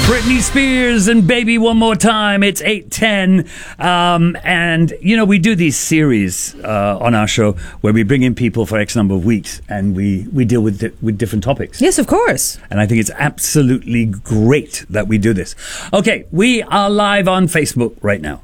Britney Spears and Baby One More Time. It's 8:10. And, you know, we do these series on our show where we bring in people for X number of weeks and we deal with different topics. Yes, of course. And I think it's absolutely great that we do this. Okay, we are live on Facebook right now.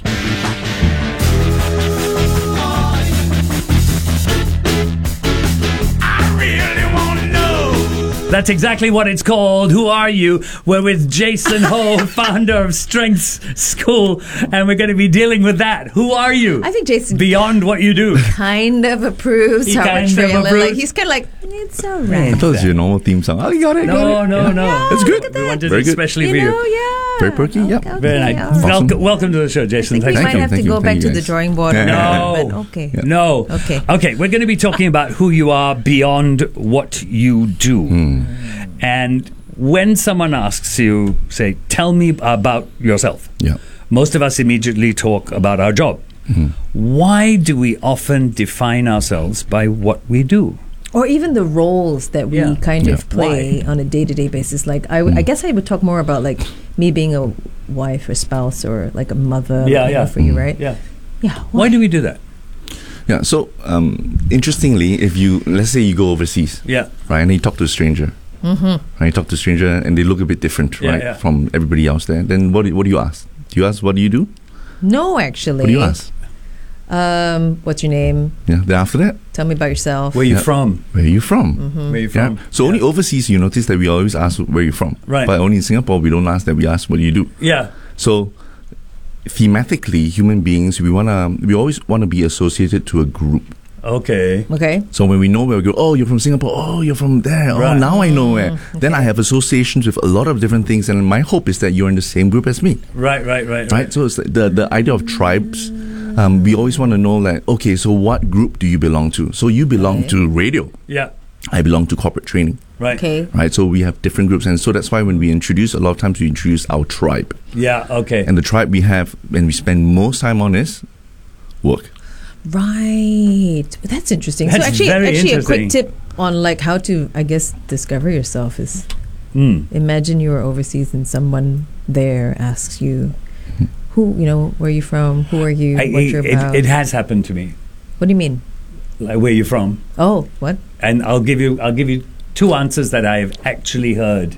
That's exactly what it's called. Who are you? We're with Jason Ho, founder of Strengths School, and we're going to be dealing with that. Who are you? I think Jason beyond what you do kind of approves He our kind of trailer. approves. Like, he's kind of like, it's all right. I thought it was your normal theme song. Oh, you got it. No. That's good. We wanted Very it good. especially for You you. know, yeah. Very perky, yeah. Okay, Very nice. all right. Welcome to the show, Jason. I think we Thank might you. have to Thank you. go back Thank to you, the guys. drawing board. No. But okay. No. Okay, we're going to be talking about who you are beyond what you do. And when someone asks you, say, tell me about yourself, Yeah. most of us immediately talk about our job. Why do we often define ourselves by what we do? Or even the roles that we Yeah. kind of Yeah. play Why? on a day-to-day basis. Like, I guess I would talk more about, like, me being a wife or spouse or, like, a mother for you, right? Yeah. Yeah. Why do we do that? Yeah. So, interestingly, if you, let's say you go overseas, Yeah. right, and you talk to a stranger, right, you talk to a stranger and they look a bit different, Yeah, right, yeah. from everybody else there, then what do you ask? Do you ask, what do you do? No, actually. What do you ask? What's your name? Yeah. Then after that, Tell me about yourself. Where are you Yeah. from? where are you from? Where are you Yeah. from? So only overseas, you notice that we always ask where you're from. Right. But only in Singapore, we don't ask that. We ask what do you do. Yeah. So thematically, human beings, we always wanna be associated to a group. Okay. Okay. So when we know where we go, oh, you're from Singapore, oh, you're from there, Right. oh, now I know where. Then I have associations with a lot of different things, and my hope is that you're in the same group as me, Right. right? So it's like the idea of tribes. We always want to know, like, okay, so what group do you belong to? So you belong to radio. Yeah. I belong to corporate training, Right. Okay. right? So we have different groups, and so that's why when we introduce, a lot of times we introduce our tribe, Yeah. Okay. and the tribe we have and we spend most time on is work. Right. That's interesting. That's so actually very a interesting. quick tip on like how to, I guess, discover yourself is Mm. imagine you are overseas and someone there asks you, who, where are you from? Who are you? What you're about? It has happened to me. What do you mean? Like, where you from? Oh, what? And I'll give you two answers that I have actually heard.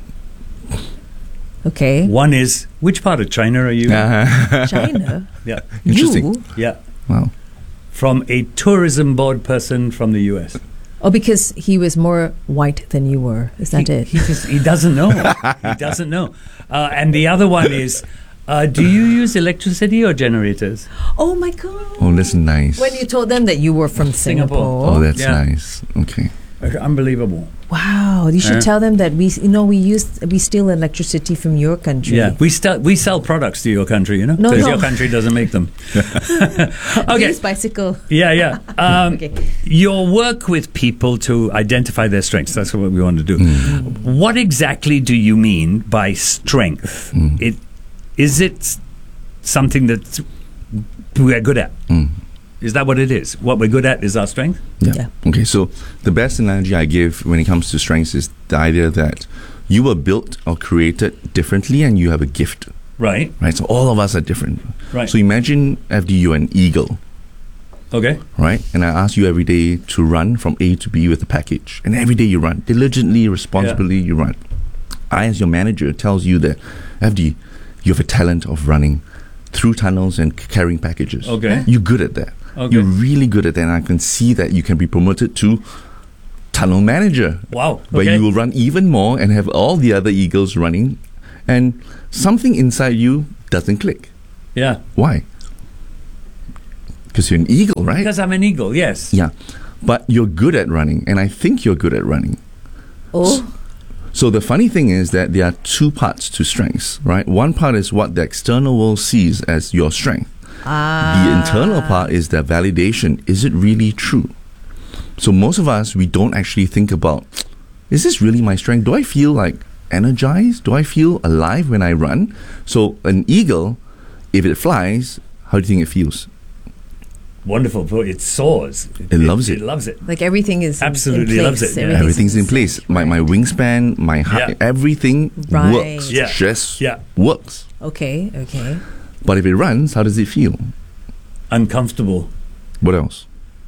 Okay. One is, which part of China are you? China. Yeah. Interesting. You? Yeah. Wow. From a tourism board person from the US. Oh, because he was more white than you were. Is that it? He doesn't know. He doesn't know. And the other one is, do you use electricity or generators? Oh my God. Oh, that's nice. When you told them that you were from Singapore. Singapore. Oh, that's Yeah. nice. Okay. Unbelievable. Wow. You should Yeah. tell them that we steal electricity from your country. Yeah, we sell products to your country, No, because no. your country doesn't make them. Okay. Use bicycle. Yeah. Okay. Your work with people to identify their strengths, that's what we want to do. What exactly do you mean by strength? Is it something that we're good at? Is that what it is? What we're good at is our strength? Yeah. Okay, so the best analogy I give when it comes to strengths is the idea that you were built or created differently and you have a gift, Right. right? So all of us are different. Right. So imagine, FD, you're an eagle, Okay. right? And I ask you every day to run from A to B with a package. And every day you run. Diligently, responsibly, you run. I, as your manager, tells you that, FD, you have a talent of running through tunnels and carrying packages. Okay. You're good at that. Okay. You're really good at that. And I can see that you can be promoted to tunnel manager. Wow. Where Okay. you will run even more and have all the other eagles running. And something inside you doesn't click. Yeah. Why? Because you're an eagle, right? Because I'm an eagle, yes. Yeah. But you're good at running. And I think you're good at running. Oh. So the funny thing is that there are two parts to strengths, right? One part is what the external world sees as your strength. The internal part is the validation. Is it really true? So most of us, we don't actually think about, is this really my strength? Do I feel like energized? Do I feel alive when I run? So an eagle, if it flies, how do you think it feels? wonderful, but it soars. It loves it. It loves it. Like everything is Absolutely in loves place. it, yeah. Everything's in place. sync. My wingspan, my height, Yeah. everything Right. works. Yeah. Just Yeah. works. Okay. But if it runs, how does it feel? Uncomfortable. What else?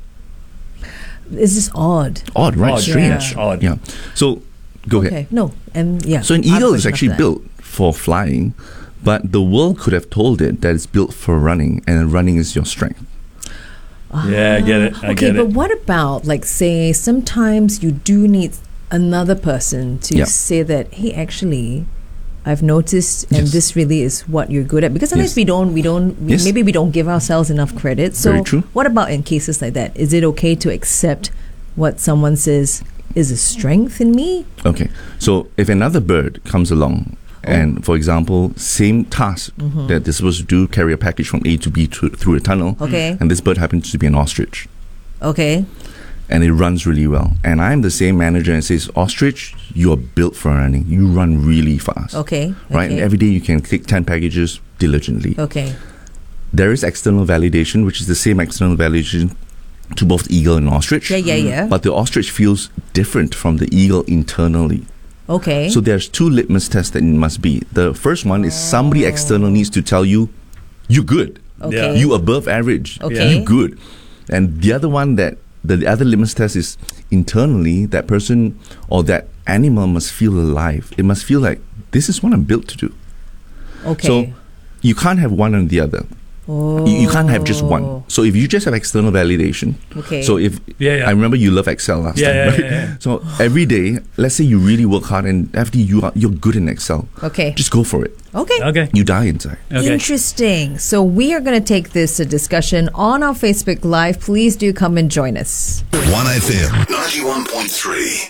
It's just odd. Odd, right? Odd, Strange. yeah. Odd. Yeah. So, go Okay. ahead. No. And yeah. So, an I have a eagle is question actually after that. built for flying, but the world could have told it that it's built for running, and running is your strength. Yeah, I get it. I Okay, get but it. what about, like, say, sometimes you do need another person to Yeah. say that, hey, actually, I've noticed, and Yes. this really is what you're good at. Because sometimes Yes. we Yes. maybe we don't give ourselves enough credit. So, Very true. what about in cases like that? Is it okay to accept what someone says is a strength in me? Okay. So, if another bird comes along, Oh. and for example, same task Mm-hmm. that they're supposed to do, carry a package from A to B through a tunnel, Okay. and this bird happens to be an ostrich, Okay. and it runs really well. And I'm the same manager and says, ostrich, you are built for running. You run really fast. Okay. Right? And every day you can click 10 packages diligently. Okay. There is external validation, which is the same external validation to both eagle and ostrich. Yeah. But the ostrich feels different from the eagle internally. Okay. So there's two litmus tests that it must be. The first one is somebody external needs to tell you, you're good. Okay. You above average. Okay. You good. And the other one that the other litmus test is internally, that person or that animal must feel alive. It must feel like this is what I'm built to do. Okay. So you can't have one or the other. You can't have just one. So if you just have external validation, Okay. so if Yeah. I remember you love Excel last Yeah, time, yeah, right? yeah. So every day, let's say you really work hard and after you're good in Excel, Okay. just go for it. Okay. Okay. You die inside. Okay. Interesting. So we are going to take this discussion on our Facebook Live. Please do come and join us. 1FM 91.3.